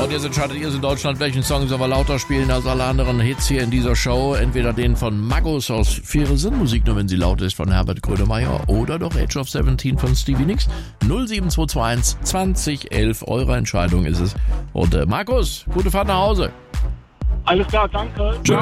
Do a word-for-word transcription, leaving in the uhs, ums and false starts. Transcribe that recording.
Und jetzt entscheidet ihr in Deutschland, welchen Song sollen wir lauter spielen als alle anderen Hits hier in dieser Show. Entweder den von Magus aus Faire Sinn, Musik nur wenn sie laut ist, von Herbert Grönemeyer, oder doch Age of siebzehn von Stevie Nicks. null sieben zwei zwei eins zwanzig elf, eure Entscheidung ist es. Und äh, Markus, gute Fahrt nach Hause. Alles klar, danke. Tschüss.